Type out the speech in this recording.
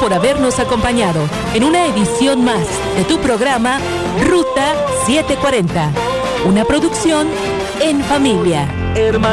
por habernos acompañado en una edición más de tu programa Ruta 740, una producción en familia.